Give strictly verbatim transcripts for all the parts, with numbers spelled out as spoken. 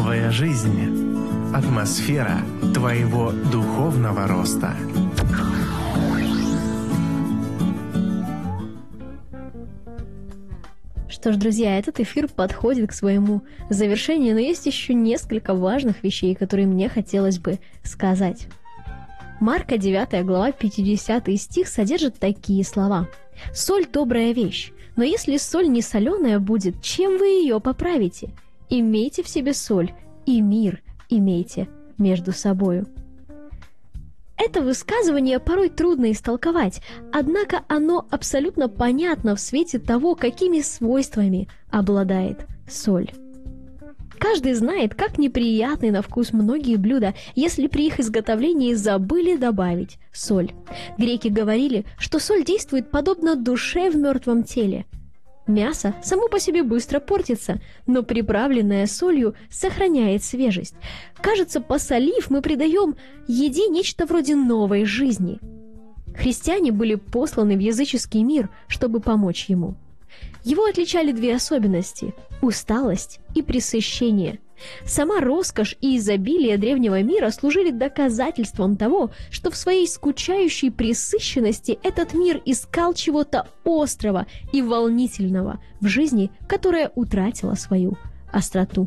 Новая жизнь. Атмосфера твоего духовного роста. Что ж, друзья, этот эфир подходит к своему завершению, но есть еще несколько важных вещей, которые мне хотелось бы сказать. Марка девятая глава, пятидесятый стих содержит такие слова. «Соль – добрая вещь, но если соль не соленая будет, чем вы ее поправите? Имейте в себе соль, и мир имейте между собою». Это высказывание порой трудно истолковать, однако оно абсолютно понятно в свете того, какими свойствами обладает соль. Каждый знает, как неприятны на вкус многие блюда, если при их изготовлении забыли добавить соль. Греки говорили, что соль действует подобно душе в мертвом теле. Мясо само по себе быстро портится, но приправленное солью сохраняет свежесть. Кажется, посолив, мы придаем еде нечто вроде новой жизни. Христиане были посланы в языческий мир, чтобы помочь ему. Его отличали две особенности – усталость и пресыщение. Сама роскошь и изобилие древнего мира служили доказательством того, что в своей скучающей пресыщенности этот мир искал чего-то острого и волнительного в жизни, которая утратила свою остроту.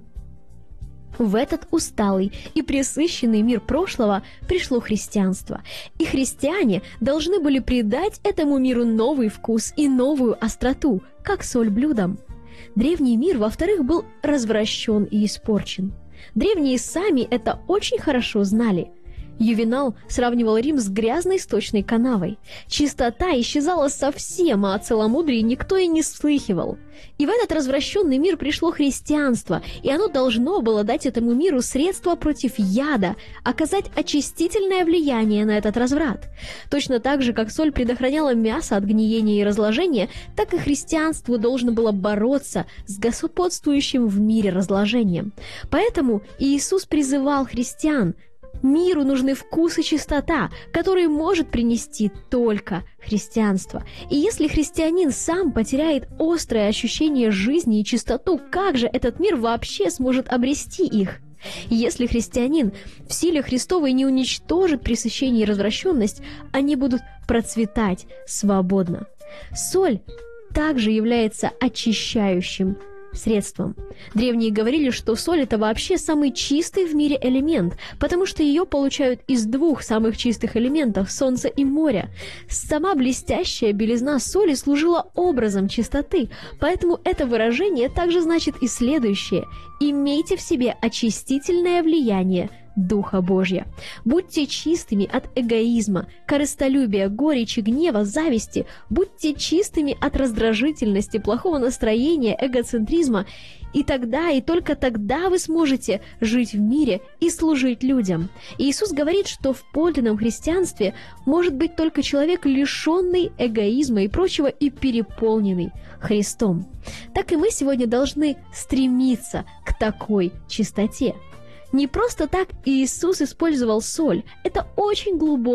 В этот усталый и пресыщенный мир прошлого пришло христианство, и христиане должны были придать этому миру новый вкус и новую остроту, как соль блюдам. Древний мир, во-вторых, был развращен и испорчен. Древние сами это очень хорошо знали. Ювенал сравнивал Рим с грязной сточной канавой. Чистота исчезала совсем, а о целомудрии никто и не слыхивал. И в этот развращенный мир пришло христианство, и оно должно было дать этому миру средства против яда, оказать очистительное влияние на этот разврат. Точно так же, как соль предохраняла мясо от гниения и разложения, так и христианство должно было бороться с господствующим в мире разложением. Поэтому Иисус призывал христиан: миру нужны вкус и чистота, которые может принести только христианство. И если христианин сам потеряет острое ощущение жизни и чистоту, как же этот мир вообще сможет обрести их? И если христианин в силе Христовой не уничтожит пресыщение и развращенность, они будут процветать свободно. Соль также является очищающим средством. Древние говорили, что соль – это вообще самый чистый в мире элемент, потому что ее получают из двух самых чистых элементов – солнца и моря. Сама блестящая белизна соли служила образом чистоты, поэтому это выражение также значит и следующее – имейте в себе очистительное влияние Духа Божья. Будьте чистыми от эгоизма, корыстолюбия, горечи, гнева, зависти. Будьте чистыми от раздражительности, плохого настроения, эгоцентризма. И тогда, и только тогда вы сможете жить в мире и служить людям. И Иисус говорит, что в подлинном христианстве может быть только человек, лишенный эгоизма и прочего, и переполненный Христом. Так и мы сегодня должны стремиться к такой чистоте. Не просто так Иисус использовал соль. Это очень глубоко.